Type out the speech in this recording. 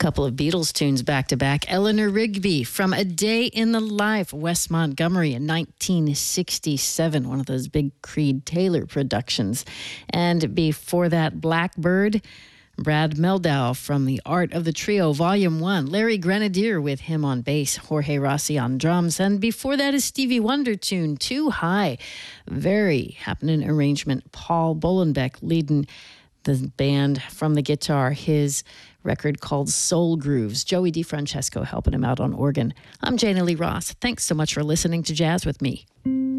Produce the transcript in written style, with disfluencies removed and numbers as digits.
Couple of Beatles tunes back to back. Eleanor Rigby from A Day in the Life, West Montgomery in 1967, one of those big Creed Taylor productions. And before that, Blackbird, Brad Meldau from The Art of the Trio, Volume 1. Larry Grenadier with him on bass, Jorge Rossi on drums. And before that, a Stevie Wonder tune, Too High. Very happening arrangement. Paul Bolenbeck leading the band from the guitar. His record called Soul Grooves. Joey DeFrancesco helping him out on organ. I'm Jana Lee Ross. Thanks so much for listening to Jazz with Me.